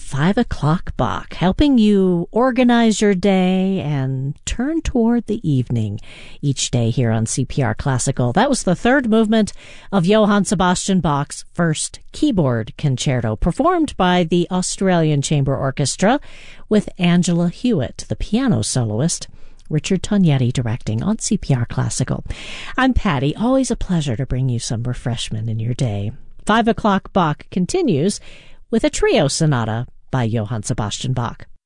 5 o'clock Bach, helping you organize your day and turn toward the evening each day here on CPR Classical. That was the third movement of Johann Sebastian Bach's first keyboard concerto, performed by the Australian Chamber Orchestra with Angela Hewitt, the piano soloist. Richard Tognetti directing on CPR Classical. I'm Patty. Always a pleasure to bring you some refreshment in your day. 5 o'clock Bach continues with a trio sonata by Johann Sebastian Bach.